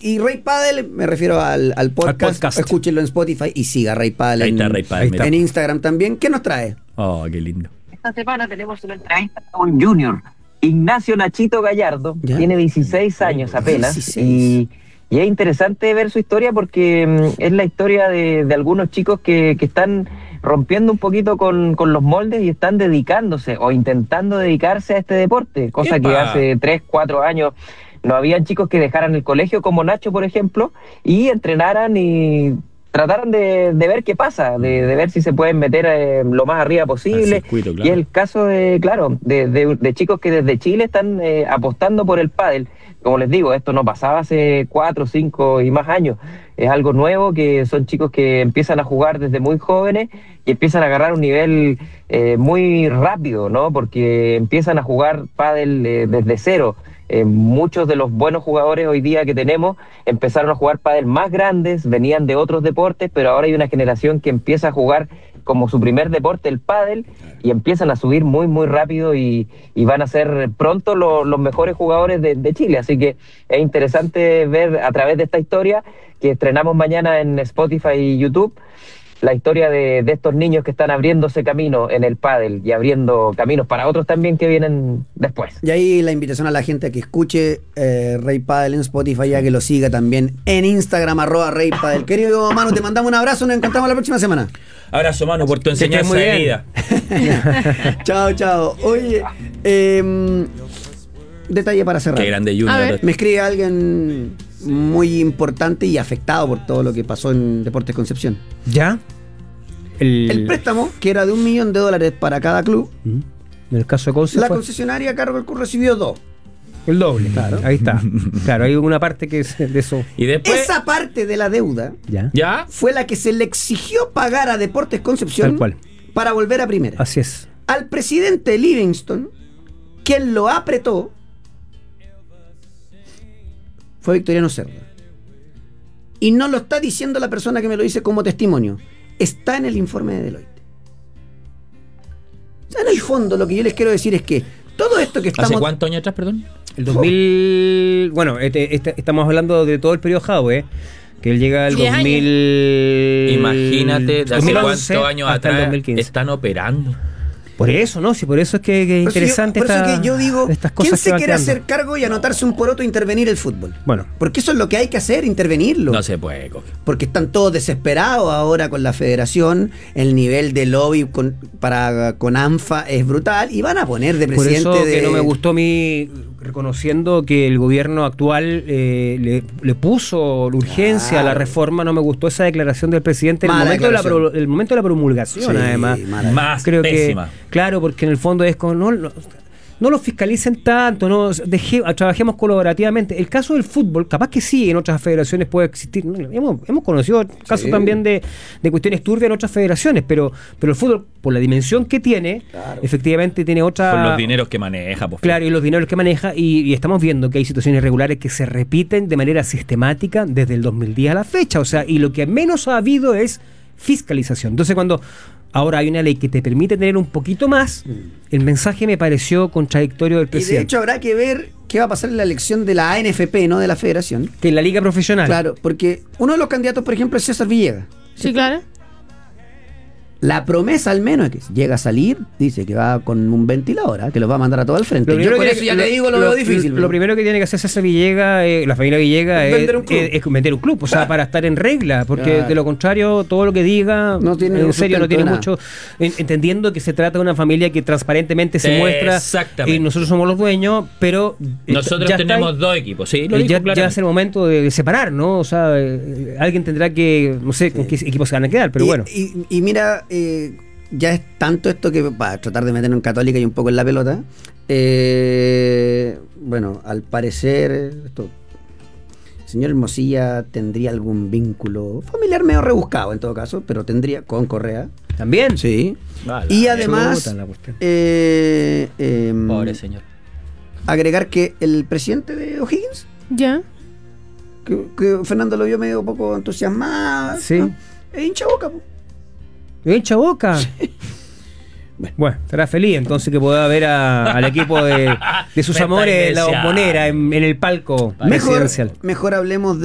Y Rey Padel, me refiero al podcast. Escúchenlo en Spotify y siga Rey Padel. Ahí está Rey Padel. En Instagram también. ¿Qué nos trae? Oh, qué lindo. Esta semana tenemos una entrevista con un junior, Ignacio Nachito Gallardo. ¿Ya? Tiene 16 años apenas. 16. Y es interesante ver su historia porque es la historia de algunos chicos que están rompiendo un poquito con los moldes y están dedicándose o intentando dedicarse a este deporte, cosa que hace 3, 4 años no habían chicos que dejaran el colegio, como Nacho, por ejemplo, y entrenaran y trataran de ver qué pasa, de ver si se pueden meter lo más arriba posible. Circuito, claro. Y es el caso de chicos que desde Chile están apostando por el pádel. Como les digo, esto no pasaba hace 4, 5 y más años. Es algo nuevo, que son chicos que empiezan a jugar desde muy jóvenes y empiezan a agarrar un nivel muy rápido, ¿no? Porque empiezan a jugar pádel desde cero. Muchos de los buenos jugadores hoy día que tenemos empezaron a jugar pádel más grandes, venían de otros deportes, pero ahora hay una generación que empieza a jugar como su primer deporte el pádel y empiezan a subir muy muy rápido y van a ser pronto los mejores jugadores de Chile, así que es interesante ver a través de esta historia que estrenamos mañana en Spotify y YouTube, la historia de estos niños que están abriéndose camino en el pádel y abriendo caminos para otros también que vienen después. Y ahí la invitación a la gente a que escuche Rey Padel en Spotify, ya que lo siga también en Instagram, @Rey Padel. Querido Manu, te mandamos un abrazo, nos encontramos la próxima semana. Abrazo, Manu, por tu enseñanza de vida. Chao, chao. Oye, detalle para cerrar. Qué grande Junior. Me escribe alguien muy importante y afectado por todo lo que pasó en Deportes Concepción. ¿Ya? El préstamo, que era de $1 millón para cada club. En el caso de Conce, la concesionaria a cargo del club recibió 2. El doble, claro. Ahí está. Claro, hay una parte que es de eso. Y después, esa parte de la deuda ¿Ya? fue la que se le exigió pagar a Deportes Concepción. Tal cual. Para volver a primera. Así es. Al presidente Livingston, quien lo apretó, fue Victoriano Cerda. Y no lo está diciendo la persona que me lo dice como testimonio. Está en el informe de Deloitte. O sea, en el fondo lo que yo les quiero decir es que todo esto que estamos... ¿Hace cuántos años atrás, perdón? El 2000... Bueno, estamos hablando de todo el periodo Jadwe, que él llega al 2000... Imagínate, de hace cuántos años hasta atrás el 2015. Están operando. Por eso, ¿no? Sí, por eso es que es interesante por eso que yo digo, estas cosas. ¿quién se quiere hacer cargo y anotarse un poroto e intervenir el fútbol? Bueno. Porque eso es lo que hay que hacer, intervenirlo. No se puede coger. Porque están todos desesperados ahora con la federación, el nivel de lobby con ANFA es brutal y van a poner de presidente. Por eso que no me gustó a mí, reconociendo que el gobierno actual le puso la urgencia a la reforma, no me gustó esa declaración del presidente en el momento de la promulgación, sí, además. Más creo pésima. Claro, porque en el fondo es como no lo fiscalicen tanto, trabajemos colaborativamente. El caso del fútbol, capaz que sí, en otras federaciones puede existir. Hemos conocido casos también de cuestiones turbias en otras federaciones, pero el fútbol, por la dimensión que tiene, efectivamente tiene otra... Por los dineros que maneja. Claro, y los dineros que maneja, y estamos viendo que hay situaciones irregulares que se repiten de manera sistemática desde el 2010 a la fecha. O sea, y lo que menos ha habido es fiscalización. Entonces, cuando... Ahora hay una ley que te permite tener un poquito más. El mensaje me pareció contradictorio del presidente. Y de hecho habrá que ver qué va a pasar en la elección de la ANFP, no de la federación. Que en la liga profesional. Claro, porque uno de los candidatos, por ejemplo, es César Villegas. Sí, claro. La promesa al menos es que llega a salir, dice que va con un ventilador, que los va a mandar a todo al frente. Yo por eso ya te digo, lo veo difícil. Lo primero que tiene que hacer César Villegas, la familia Villegas, es vender un club, o sea, para estar en regla, porque de lo contrario, todo lo que diga, no tiene mucho, entendiendo que se trata de una familia que transparentemente se muestra, y nosotros somos los dueños, pero nosotros tenemos dos equipos, ¿sí? Ya es el momento de separar, ¿no? O sea, alguien tendrá que, no sé con qué equipos se van a quedar, pero bueno. Y mira... ya es tanto esto que para tratar de meternos en Católica y un poco en la pelota, bueno, al parecer el señor Hermosilla tendría algún vínculo familiar medio rebuscado en todo caso, pero tendría con Correa también, sí, y además pobre señor, agregar que el presidente de O'Higgins que Fernando lo vio medio poco entusiasmado, sí, ¿no? Es hincha Boca, hincha Boca. Sí. Bueno, estará feliz entonces que pueda ver al equipo de sus amores, la bombonera en el palco presidencial. Mejor hablemos